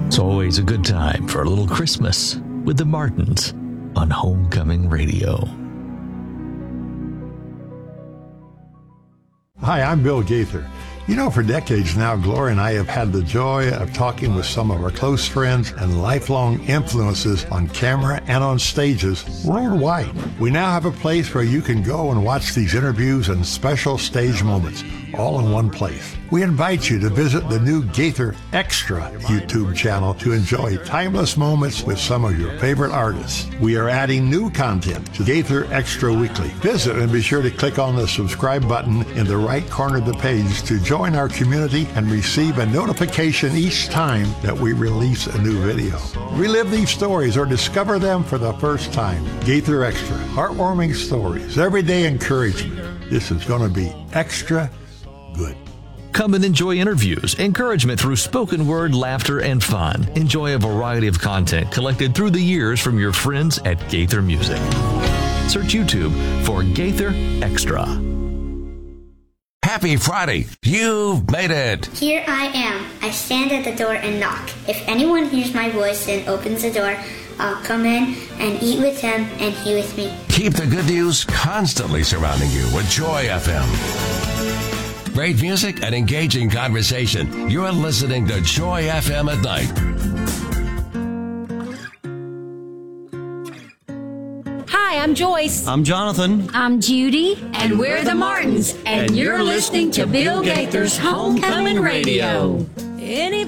It's always a good time for a little Christmas with the Martins on Homecoming Radio. Hi, I'm Bill Gaither. You know, for decades now, Gloria and I have had the joy of talking with some of our close friends and lifelong influences on camera and on stages worldwide. We now have a place where you can go and watch these interviews and special stage moments, all in one place. We invite you to visit the new Gaither Extra YouTube channel to enjoy timeless moments with some of your favorite artists. We are adding new content to Gaither Extra Weekly. Visit and be sure to click on the subscribe button in the right corner of the page to join our community and receive a notification each time that we release a new video. Relive these stories or discover them for the first time. Gaither Extra, heartwarming stories, everyday encouragement. This is going to be extra good. Come and enjoy interviews, encouragement through spoken word, laughter, and fun. Enjoy a variety of content collected through the years from your friends at Gaither Music. Search YouTube for Gaither Extra. Happy Friday. You've made it. Here I am. I stand at the door and knock. If anyone hears my voice and opens the door, I'll come in and eat with him and he with me. Keep the good news constantly surrounding you with Joy FM. Great music and engaging conversation. You're listening to Joy FM at night. Hi, I'm Joyce. I'm Jonathan. I'm Judy. And we're the Martins. And you're listening to Bill Gaither's Homecoming Radio. Anybody